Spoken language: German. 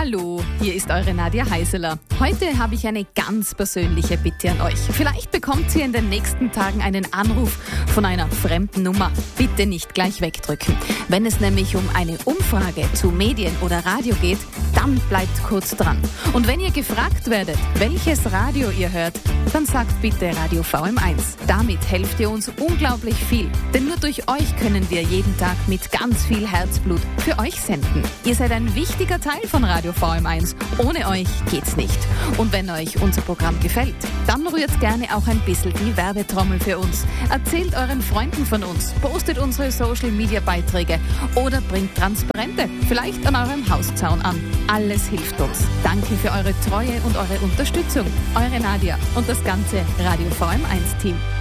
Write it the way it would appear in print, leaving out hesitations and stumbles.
Hallo, hier ist eure Nadja Heiseler. Heute habe ich eine ganz persönliche Bitte an euch. Vielleicht bekommt ihr in den nächsten Tagen einen Anruf von einer fremden Nummer. Bitte nicht gleich wegdrücken. Wenn es nämlich um eine Umfrage zu Medien oder Radio geht, dann bleibt kurz dran. Und wenn ihr gefragt werdet, welches Radio ihr hört, dann sagt bitte Radio VM1. Damit helft ihr uns unglaublich viel. Denn nur durch euch können wir jeden Tag mit ganz viel Herzblut für euch senden. Ihr seid ein wichtiger Teil von Radio VM1. Ohne euch geht's nicht. Und wenn euch unser Programm gefällt, dann rührt gerne auch ein bisschen die Werbetrommel für uns. Erzählt euren Freunden von uns, postet unsere Social-Media-Beiträge oder bringt Transparente, vielleicht an eurem Hauszaun an. Alles hilft uns. Danke für eure Treue und eure Unterstützung. Eure Nadja und das ganze Radio VM1-Team.